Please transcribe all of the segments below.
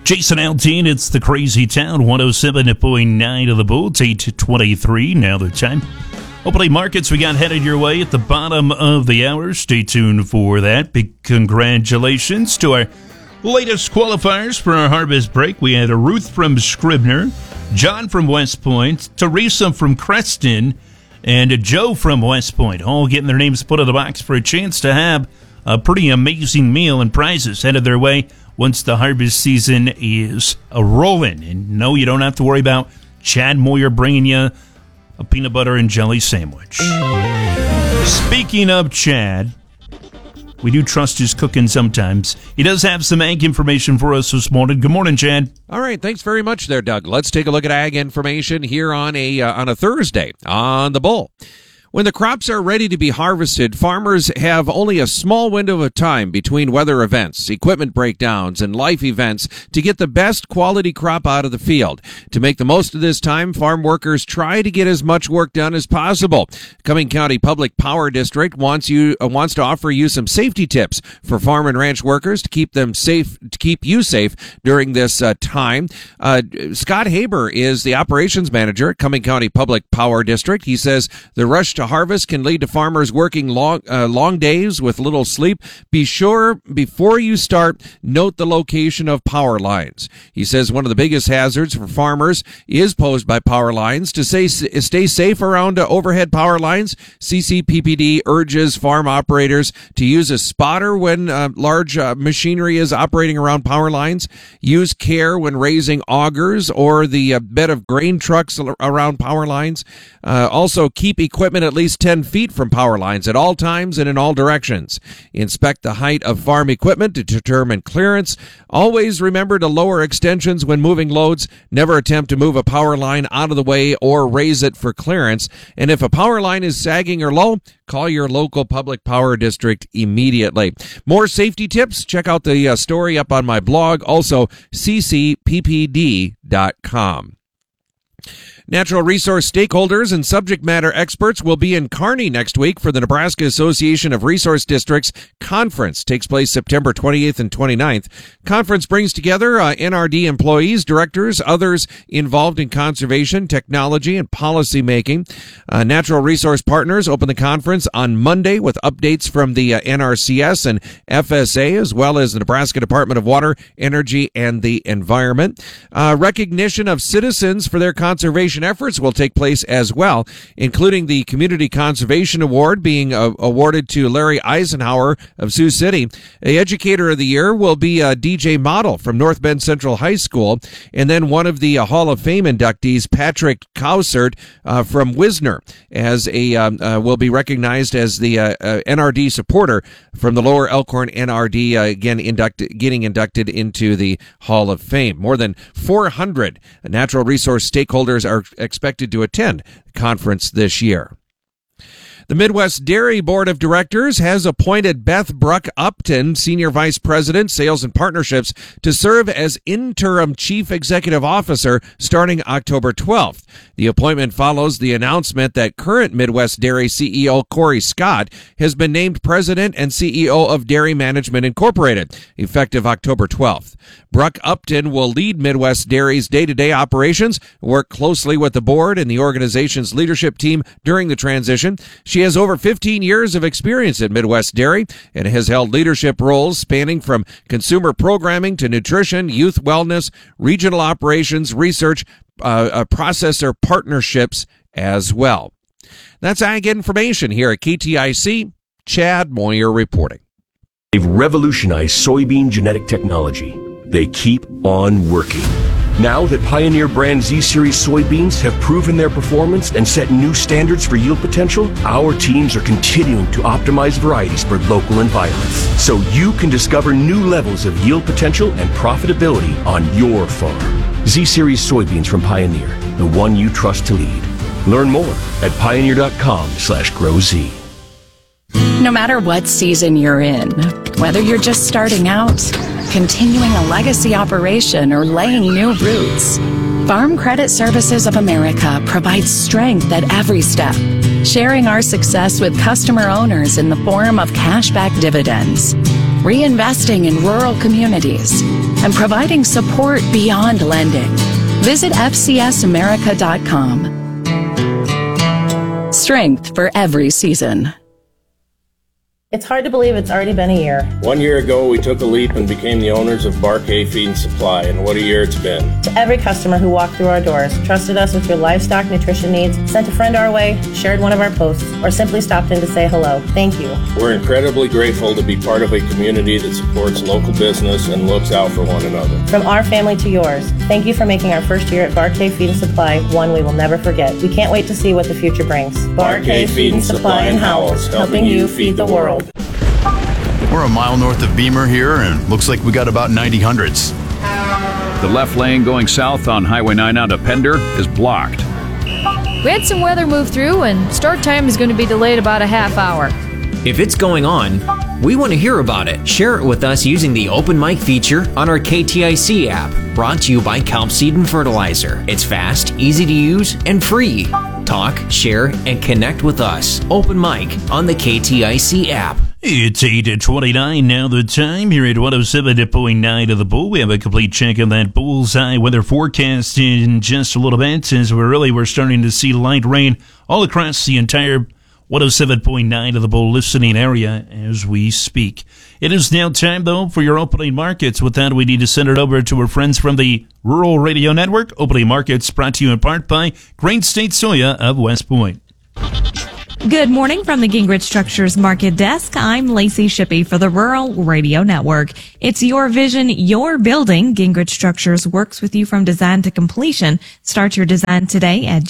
Jason Aldean, it's the Crazy Town, 107.9 of the Bull. It's 8:23 now the time. Opening markets we got headed your way at the bottom of the hour. Stay tuned for that. Big congratulations to our latest qualifiers for our harvest break. We had a Ruth from Scribner, John from West Point, Teresa from Creston, and a Joe from West Point, all getting their names put in the box for a chance to have a pretty amazing meal and prizes headed their way once the harvest season is rolling. And no, you don't have to worry about Chad Moyer bringing you a peanut butter and jelly sandwich. Speaking of Chad, we do trust his cooking sometimes. He does have some ag information for us this morning. Good morning, Chad. All right, thanks very much there, Doug. Let's take a look at ag information here on a Thursday on the Bull. When the crops are ready to be harvested, farmers have only a small window of time between weather events, equipment breakdowns, and life events to get the best quality crop out of the field. To make the most of this time, farm workers try to get as much work done as possible. Cumming County Public Power District wants to offer you some safety tips for farm and ranch workers to keep you safe during this time. Scott Haber is the operations manager at Cumming County Public Power District. He says the rush to harvest can lead to farmers working long days with little sleep. Be sure before you start, note the location of power lines. He says one of the biggest hazards for farmers is posed by power lines. To stay safe around overhead power lines, CCPPD urges farm operators to use a spotter when large machinery is operating around power lines. Use care when raising augers or the bed of grain trucks around power lines. Also, keep equipment at least 10 feet from power lines at all times and in all directions. Inspect the height of farm equipment to determine clearance. Always remember to lower extensions when moving loads. Never attempt to move a power line out of the way or raise it for clearance. And if a power line is sagging or low, call your local public power district immediately. More safety tips, check out the story up on my blog, also ccppd.com. Natural resource stakeholders and subject matter experts will be in Kearney next week for the Nebraska Association of Resource Districts Conference. Takes place September 28th and 29th. Conference brings together NRD employees, directors, others involved in conservation, technology, and policy making. Natural resource partners open the conference on Monday with updates from the NRCS and FSA, as well as the Nebraska Department of Water, Energy, and the Environment. Recognition of citizens for their conservation efforts will take place as well, including the Community Conservation Award being awarded to Larry Eisenhower of Sioux City. The Educator of the Year will be DJ Model from North Bend Central High School, and then one of the Hall of Fame inductees, Patrick Cowsert from Wisner, will be recognized as the NRD supporter from the Lower Elkhorn NRD, getting inducted into the Hall of Fame. More than 400 natural resource stakeholders are expected to attend the conference this year. The Midwest Dairy Board of Directors has appointed Beth Bruck Upton, Senior Vice President, Sales and Partnerships, to serve as Interim Chief Executive Officer starting October 12th. The appointment follows the announcement that current Midwest Dairy CEO Corey Scott has been named President and CEO of Dairy Management Incorporated, effective October 12th. Bruck Upton will lead Midwest Dairy's day-to-day operations, work closely with the board and the organization's leadership team during the transition. She has over 15 years of experience at Midwest Dairy and has held leadership roles spanning from consumer programming to nutrition, youth wellness, regional operations, research, processor partnerships as well. That's ag information here at KTIC. Chad Moyer reporting. They've revolutionized soybean genetic technology. They keep on working. Now that Pioneer brand Z-Series soybeans have proven their performance and set new standards for yield potential, our teams are continuing to optimize varieties for local environments, so you can discover new levels of yield potential and profitability on your farm. Z-Series soybeans from Pioneer, the one you trust to lead. Learn more at pioneer.com/growz. No matter what season you're in, whether you're just starting out, continuing a legacy operation, or laying new roots, Farm Credit Services of America provides strength at every step, sharing our success with customer owners in the form of cashback dividends. reinvesting in rural communities, and providing support beyond lending. Visit FCSAmerica.com. Strength for every season. It's hard to believe it's already been a year. 1 year ago, we took a leap and became the owners of Barkay Feed and Supply, and what a year it's been. To every customer who walked through our doors, trusted us with your livestock nutrition needs, sent a friend our way, shared one of our posts, or simply stopped in to say hello, thank you. We're incredibly grateful to be part of a community that supports local business and looks out for one another. From our family to yours, thank you for making our first year at Barkay Feed and Supply one we will never forget. We can't wait to see what the future brings. Barkay Feed and Supply in Howells, helping you feed the world. We're a mile north of Beamer here, and looks like we got about 90 hundredths. The left lane going south on Highway 9 out of Pender is blocked. We had some weather move through, and start time is going to be delayed about a half hour. If it's going on, we want to hear about it. Share it with us using the Open Mic feature on our KTIC app, brought to you by Kelp Seed and Fertilizer. It's fast, easy to use, and free. Talk, share, and connect with us. Open Mic on the KTIC app. It's 8:29 now, the time here at 107.9 of the Bull. We have a complete check of that bullseye weather forecast in just a little bit, as we're starting to see light rain all across the entire 107.9 of the Bull listening area as we speak. It is now time, though, for your opening markets. With that, we need to send it over to our friends from the Rural Radio Network. Opening markets brought to you in part by Grain State Soya of West Point. Good morning from the Gingrich Structures Market Desk. I'm Lacey Shippey for the Rural Radio Network. It's your vision, your building. Gingrich Structures works with you from design to completion. Start your design today at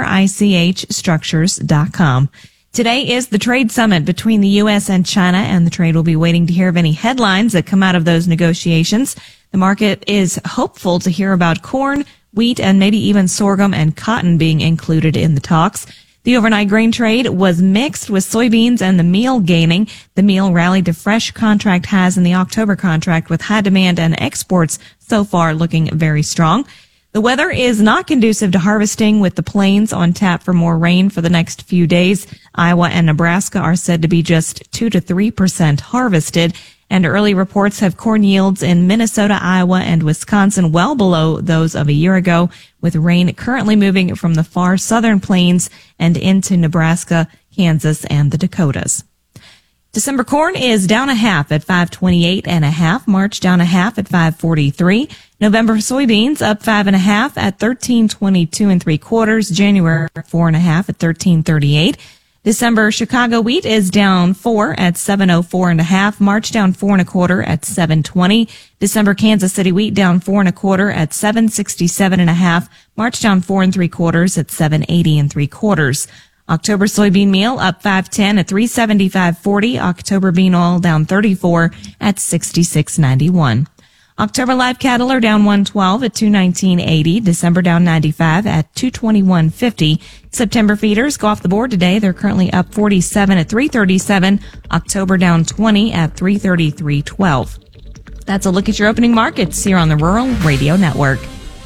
gingerichstructures.com. Today is the trade summit between the U.S. and China, and the trade will be waiting to hear of any headlines that come out of those negotiations. The market is hopeful to hear about corn, wheat, and maybe even sorghum and cotton being included in the talks. The overnight grain trade was mixed, with soybeans and the meal gaining. The meal rallied to fresh contract highs in the October contract, with high demand and exports so far looking very strong. The weather is not conducive to harvesting, with the plains on tap for more rain for the next few days. Iowa and Nebraska are said to be just 2 to 3% harvested. And early reports have corn yields in Minnesota, Iowa, and Wisconsin well below those of a year ago, with rain currently moving from the far southern plains and into Nebraska, Kansas, and the Dakotas. December corn is down a half at 528.5. March down a half at 543. November soybeans up 5.5 at 1322 3/4. January 4.5 at 1338. December Chicago wheat is down 4 at 704.5. March down 4 1/4 at 720. December Kansas City wheat down 4 1/4 at 767.5. March down 4 3/4 at 780 3/4. October soybean meal up 510 at 375.40. October bean oil down 34 at 66.91. October live cattle are down 112 at 219.80. December down 95 at 221.50. September feeders go off the board today. They're currently up 47 at 337. October down 20 at 333.12. That's a look at your opening markets here on the Rural Radio Network.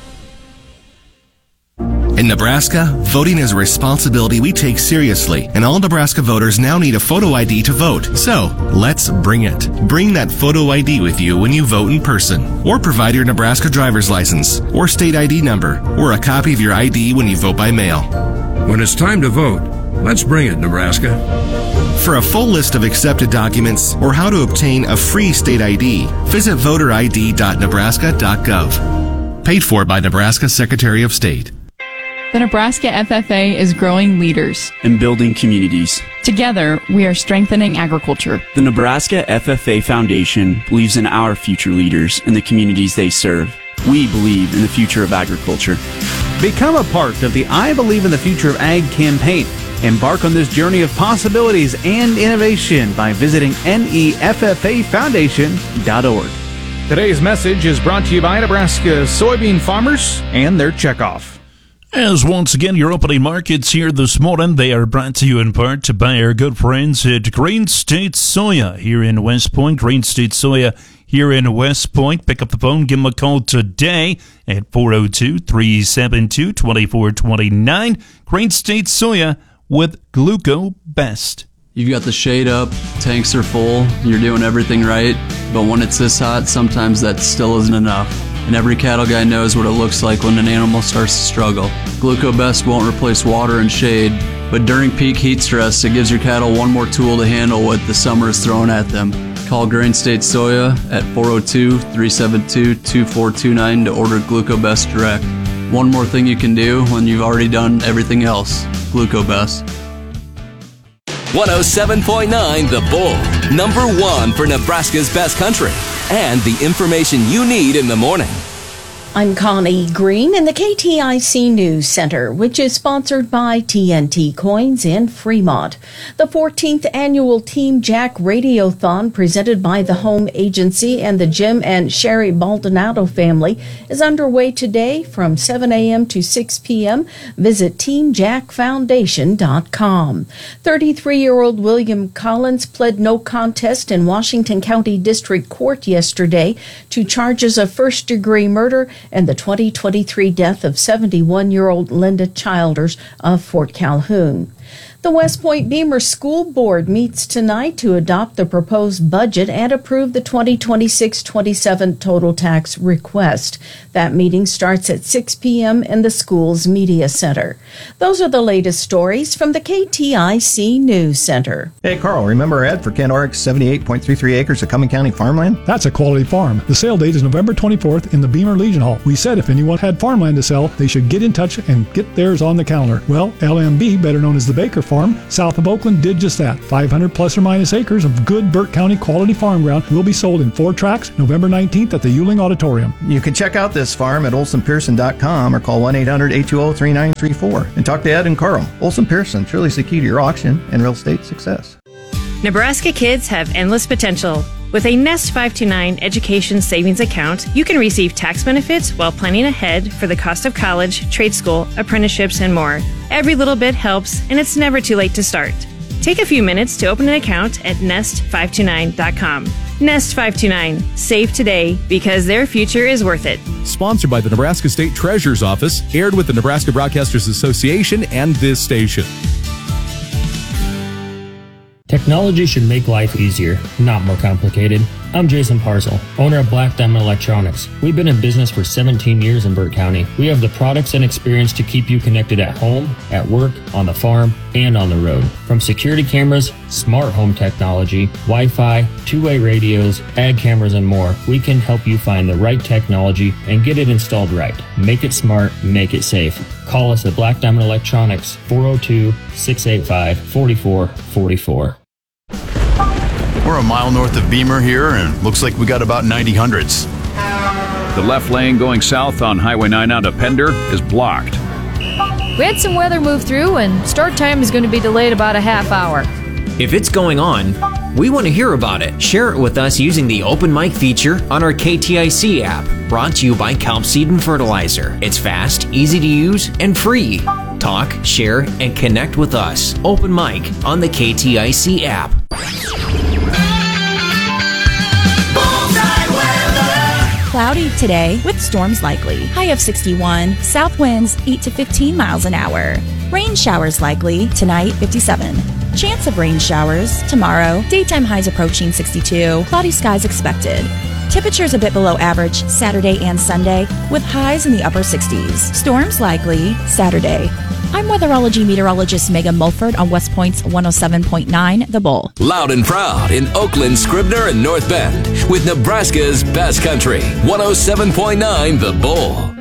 In Nebraska, voting is a responsibility we take seriously, and all Nebraska voters now need a photo ID to vote. So, let's bring it. Bring that photo ID with you when you vote in person, or provide your Nebraska driver's license, or state ID number, or a copy of your ID when you vote by mail. When it's time to vote, let's bring it, Nebraska. For a full list of accepted documents or how to obtain a free state ID, visit voterid.nebraska.gov. Paid for by Nebraska Secretary of State. The Nebraska FFA is growing leaders and building communities. Together, we are strengthening agriculture. The Nebraska FFA Foundation believes in our future leaders and the communities they serve. We believe in the future of agriculture. Become a part of the I Believe in the Future of Ag campaign. Embark on this journey of possibilities and innovation by visiting neffafoundation.org. Today's message is brought to you by Nebraska soybean farmers and their checkoff. As once again, your opening markets here this morning, they are brought to you in part by our good friends at Grain State Soya here in West Point. Grain State Soya here in West Point. Pick up the phone, give them a call today at 402-372-2429. Grain State Soya with Gluco Best. You've got the shade up, tanks are full, you're doing everything right, but when it's this hot, sometimes that still isn't enough. And every cattle guy knows what it looks like when an animal starts to struggle. GlucoBest won't replace water and shade, but during peak heat stress, it gives your cattle one more tool to handle what the summer is throwing at them. Call Grain State Soya at 402-372-2429 to order GlucoBest direct. One more thing you can do when you've already done everything else. GlucoBest. 107.9 The Bull, number one for Nebraska's best country, and the information you need in the morning. I'm Connie Green in the KTIC News Center, which is sponsored by TNT Coins in Fremont. The 14th annual Team Jack Radiothon, presented by the Home Agency and the Jim and Sherry Baldonado family, is underway today from 7 a.m. to 6 p.m. Visit TeamJackFoundation.com. 33-year-old William Collins pled no contest in Washington County District Court yesterday to charges of first-degree murder and the 2023 death of 71-year-old Linda Childers of Fort Calhoun. The West Point Beamer School Board meets tonight to adopt the proposed budget and approve the 2026-27 total tax request. That meeting starts at 6 p.m. in the school's media center. Those are the latest stories from the KTIC News Center. Hey, Carl, remember our ad for Kent Oryx 78.33 acres of Cumming County farmland? That's a quality farm. The sale date is November 24th in the Beamer Legion Hall. We said if anyone had farmland to sell, they should get in touch and get theirs on the calendar. Well, LMB, better known as the Baker Farm, south of Oakland, did just that. 500 plus or minus acres of good Burt County quality farm ground will be sold in 4 tracts November 19th at the Yuling Auditorium. You can check out this farm at olsonpearson.com or call 1-800-820-3934 and talk to Ed and Carl. Olson Pearson, truly is the key to your auction and real estate success. Nebraska kids have endless potential. With a Nest 529 education savings account, you can receive tax benefits while planning ahead for the cost of college, trade school, apprenticeships, and more. Every little bit helps, and it's never too late to start. Take a few minutes to open an account at nest529.com. Nest 529. Save today because their future is worth it. Sponsored by the Nebraska State Treasurer's Office, aired with the Nebraska Broadcasters Association and this station. Technology should make life easier, not more complicated. I'm Jason Parcel, owner of Black Diamond Electronics. We've been in business for 17 years in Burt County. We have the products and experience to keep you connected at home, at work, on the farm, and on the road. From security cameras, smart home technology, Wi-Fi, two-way radios, ag cameras, and more, we can help you find the right technology and get it installed right. Make it smart, make it safe. Call us at Black Diamond Electronics, 402-685-4444. We're a mile north of Beamer here, and looks like we got about 90 hundreds. The left lane going south on Highway 9 out of Pender is blocked. We had some weather move through, and start time is going to be delayed about a half hour. If it's going on, we want to hear about it. Share it with us using the open mic feature on our KTIC app. Brought to you by Kelp Seed and Fertilizer. It's fast, easy to use, and free. Talk, share, and connect with us. Open mic on the KTIC app. Cloudy today with storms likely. High of 61. South winds 8 to 15 miles an hour. Rain showers likely tonight 57. Chance of rain showers tomorrow. Daytime highs approaching 62. Cloudy skies expected. Temperatures a bit below average Saturday and Sunday with highs in the upper 60s. Storms likely Saturday. I'm weatherology meteorologist Megan Mulford on West Point's 107.9 The Bull. Loud and proud in Oakland, Scribner, and North Bend with Nebraska's best country. 107.9 The Bull.